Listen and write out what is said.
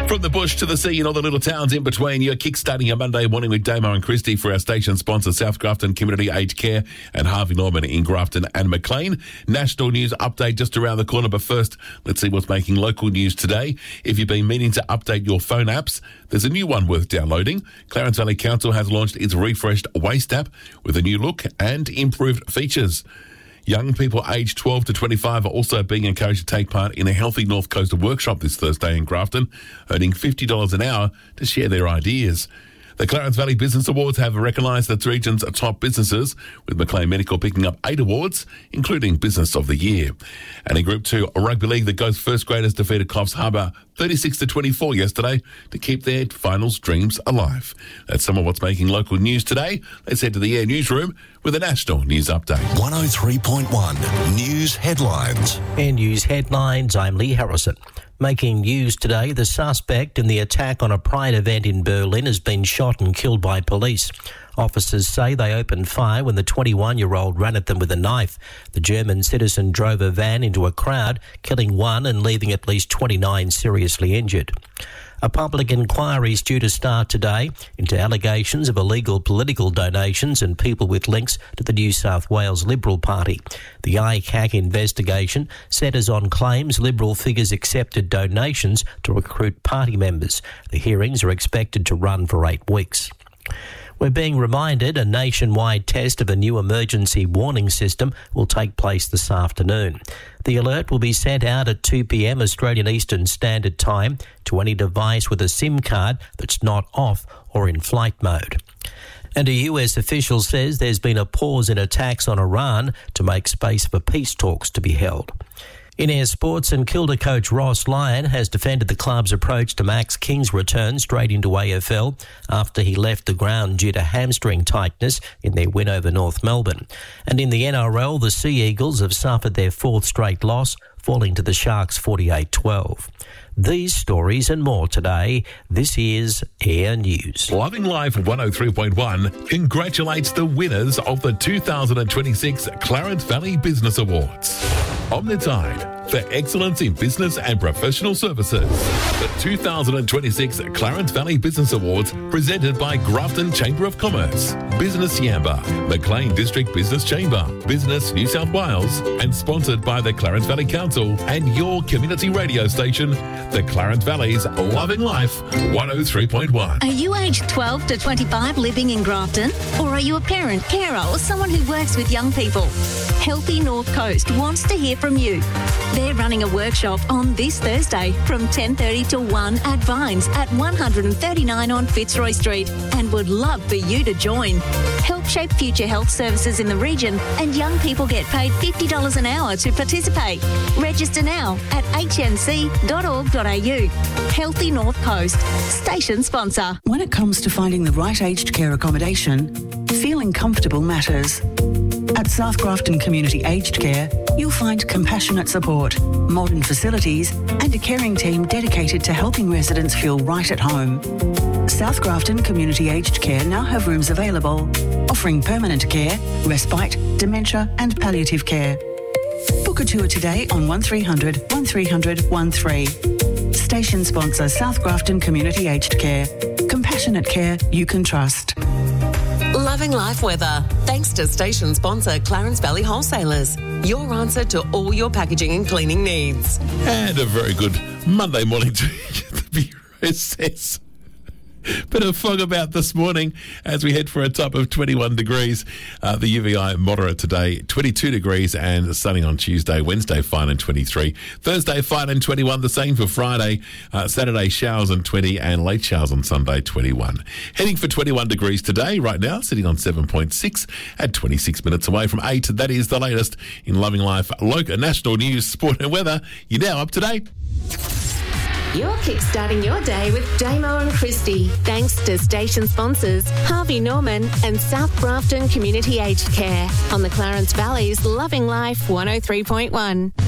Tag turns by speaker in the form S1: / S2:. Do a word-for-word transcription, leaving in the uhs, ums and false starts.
S1: From the bush to the sea and all the little towns in between, you're kickstarting your Monday morning with Damo and Christy for our station sponsors, South Grafton Community Aged Care and Harvey Norman in Grafton and Maclean. National news update just around the corner, but first, let's see what's making local news today. If you've been meaning to update your phone apps, there's a new one worth downloading. Clarence Valley Council has launched its refreshed Waste app with a new look and improved features. Young people aged twelve to twenty-five are also being encouraged to take part in a Healthy North Coast workshop this Thursday in Grafton, earning fifty dollars an hour to share their ideas. The Clarence Valley Business Awards have recognised the region's top businesses, with Maclean Medical picking up eight awards, including Business of the Year. And in Group two, a rugby league, the Ghost first graders defeated Coffs Harbour thirty-six to twenty-four yesterday to keep their finals dreams alive. That's some of what's making local news today. Let's head to the Air Newsroom with a national news update.
S2: one oh three point one News Headlines.
S3: Air News Headlines, I'm Lee Harrison. Making news today, the suspect in the attack on a Pride event in Berlin has been shot and killed by police. Officers say they opened fire when the twenty-one-year-old ran at them with a knife. The German citizen drove a van into a crowd, killing one and leaving at least twenty-nine seriously injured. A public inquiry is due to start today into allegations of illegal political donations and people with links to the New South Wales Liberal Party. The I C A C investigation centres on claims Liberal figures accepted donations to recruit party members. The hearings are expected to run for eight weeks. We're being reminded a nationwide test of a new emergency warning system will take place this afternoon. The alert will be sent out at two p.m. Australian Eastern Standard Time to any device with a SIM card that's not off or in flight mode. And a U S official says there's been a pause in attacks on Iran to make space for peace talks to be held. In Air Sports, and Kilda coach Ross Lyon has defended the club's approach to Max King's return straight into A F L after he left the ground due to hamstring tightness in their win over North Melbourne. And in the N R L, the Sea Eagles have suffered their fourth straight loss, falling to the Sharks forty-eight twelve. These stories and more today. This is Air News.
S1: Loving Life one oh three point one congratulates the winners of the two thousand twenty-six Clarence Valley Business Awards. Omnitide for excellence in business and professional services. The two thousand twenty-six Clarence Valley Business Awards presented by Grafton Chamber of Commerce, Business Yamba, Maclean District Business Chamber, Business New South Wales, and sponsored by the Clarence Valley Council and your community radio station, the Clarence Valley's Loving Life one oh three point one.
S4: Are you aged twelve to twenty-five living in Grafton? Or are you a parent, carer, or someone who works with young people? Healthy North Coast wants to hear from you. They're running a workshop on this Thursday from ten thirty to one at Vines at one thirty-nine on Fitzroy Street and would love for you to join. Help shape future health services in the region, and young people get paid fifty dollars an hour to participate. Register now at h n c dot org dot a u. Healthy North Coast, station sponsor.
S5: When it comes to finding the right aged care accommodation, feeling comfortable matters. At South Grafton Community Aged Care, you'll find compassionate support, modern facilities, and a caring team dedicated to helping residents feel right at home. South Grafton Community Aged Care now have rooms available, offering permanent care, respite, dementia, and palliative care. Book a tour today on one three hundred, one three hundred, one three. Station sponsor South Grafton Community Aged Care. Compassionate care you can trust.
S6: Loving Life weather, thanks to station sponsor Clarence Valley Wholesalers. Your answer to all your packaging and cleaning needs.
S1: And a very good Monday morning to the Bureau says. Bit of fog about this morning as we head for a top of twenty-one degrees. Uh, the U V I moderate today, twenty-two degrees, and sunny on Tuesday. Wednesday, fine and twenty-three. Thursday, fine and twenty-one. The same for Friday. Uh, Saturday, showers and twenty, and late showers on Sunday, twenty-one. Heading for twenty-one degrees today, right now, sitting on seven point six at twenty-six minutes away from eight. That is the latest in Loving Life, local, national news, sport and weather. You're now up to date.
S7: You're kickstarting your day with Damo and Christy, thanks to station sponsors Harvey Norman and South Grafton Community Aged Care on the Clarence Valley's Loving Life one oh three point one.